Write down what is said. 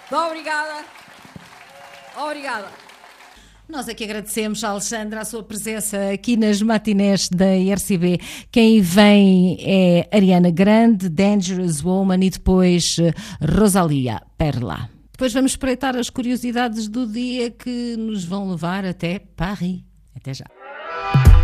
Obrigada. Obrigada. Nós aqui agradecemos a Alexandra a sua presença aqui nas matinés da RCB. Quem vem é Ariana Grande, Dangerous Woman e depois Rosalia Perla. Depois vamos espreitar as curiosidades do dia que nos vão levar até Paris. Até já.